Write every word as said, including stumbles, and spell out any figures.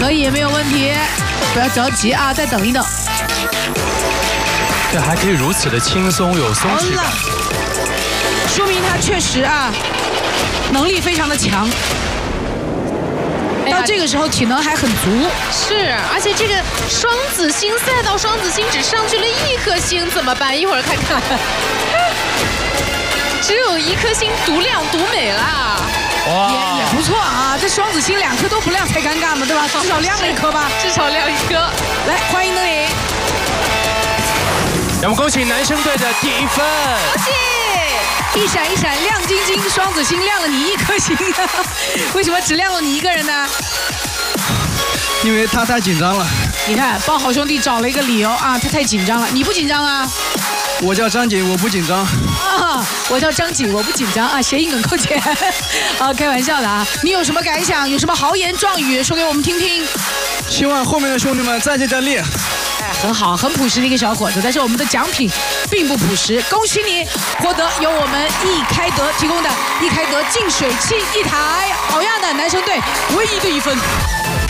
可以，没有问题，不要着急啊，再等一等。 这还可以如此的轻松有松弛感， 说明他确实啊，能力非常的强。 到这个时候体能还很足， 是，而且这个双子星赛道双子星只上去了一颗星，怎么办？一会儿看看，只有一颗星独亮独美啦， 哇，也也不错啊。这双子星两颗都不亮才尴尬嘛，对吧？至少亮了一颗吧， 至少亮一颗。 来，欢迎登颖。 让我们恭喜男生队的第一分， 恭喜！ 一闪一闪亮晶晶，双子星亮了你一颗星，为什么只亮了你一个人呢？ 因为他太紧张了。 你看，帮好兄弟找了一个理由啊，他太紧张了。你不紧张啊？ 我叫张景，我不紧张。 啊，我叫张景，我不紧张啊，谐音梗扣钱。啊，开玩笑的啊。你有什么感想？有什么豪言壮语说给我们听听？ 希望后面的兄弟们再接再厉。 很好，很朴实的一个小伙子，但是我们的奖品并不朴实。恭喜你获得由我们易开德提供的易开德净水器一台，好样的，男生队唯一的一分。